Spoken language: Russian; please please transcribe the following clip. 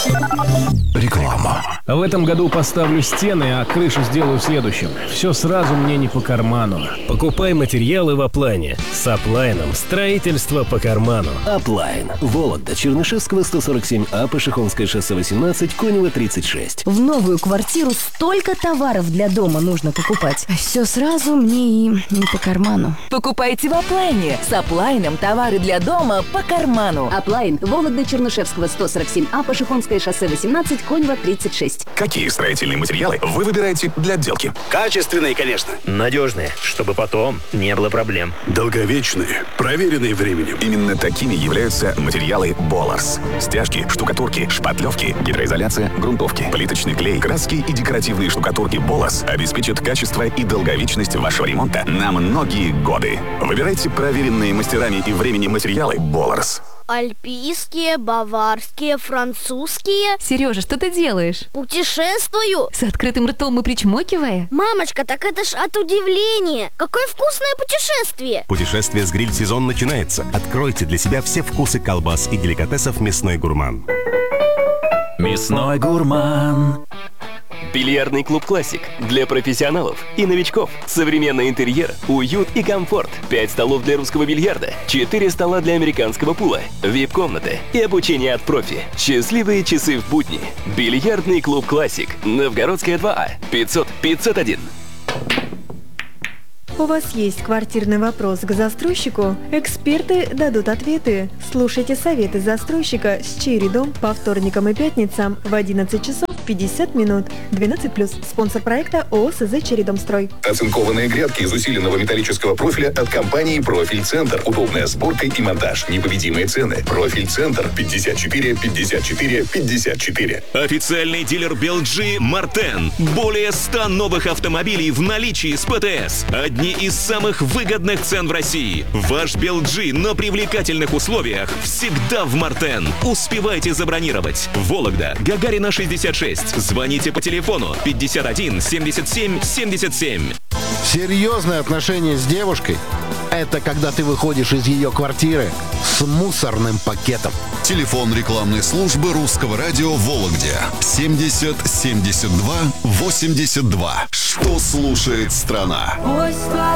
Реклама. В этом году поставлю стены, а крышу сделаю в следующем. Все сразу мне не по карману. Покупай материалы в Аплайне. С Аплайном строительство по карману. Аплайн. Вологда, Чернышевского, 147А, Пашихонское шоссе 18, Конева, 36. В новую квартиру столько товаров для дома нужно покупать. А все сразу мне и не по карману. Покупайте в Аплайне. С Аплайном товары для дома по карману. Аплайн. Вологда, Чернышевского, 147А, Пашихонское шоссе 18, Конева, 36. Какие строительные материалы вы выбираете для отделки? Качественные, конечно. Надежные, чтобы потом не было проблем. Долговечные, проверенные временем. Именно такими являются материалы Боларс. Стяжки, штукатурки, шпатлевки, гидроизоляция, грунтовки, плиточный клей, краски и декоративные штукатурки Боларс обеспечат качество и долговечность вашего ремонта на многие годы. Выбирайте проверенные мастерами и временем материалы Боларс. Альпийские, баварские, французские. Сережа, что ты делаешь? Путешествую. С открытым ртом и причмокивая? Мамочка, так это ж от удивления. Какое вкусное путешествие. Путешествие с гриль-сезон начинается. Откройте для себя все вкусы колбас и деликатесов «Мясной гурман». Мясной гурман. Бильярдный клуб «Классик» для профессионалов и новичков. Современный интерьер, уют и комфорт. 5 столов для русского бильярда, 4 стола для американского пула, вип-комнаты и обучение от профи. Счастливые часы в будни. Бильярдный клуб «Классик». Новгородская 2А. 500-501. У вас есть квартирный вопрос к застройщику? Эксперты дадут ответы. Слушайте советы застройщика с Чередом по вторникам и пятницам в 11 часов 50 минут. 12+. Спонсор проекта ООО СЗ «Чередомстрой». Оцинкованные грядки из усиленного металлического профиля от компании «Профиль Центр». Удобная сборка и монтаж. Непобедимые цены. «Профиль Центр» 54 54 54. Официальный дилер BLG «Мартен». Более 100 новых автомобилей в наличии с ПТС. Одни из самых выгодных цен в России. Ваш BLG на привлекательных условиях всегда в «Мартен». Успевайте забронировать. Вологда, Гагарина, 66. Звоните по телефону 51 77 77. Серьезные отношения с девушкой – это когда ты выходишь из ее квартиры с мусорным пакетом. Телефон рекламной службы Русского радио в Вологде 70 72 82. Что слушает страна?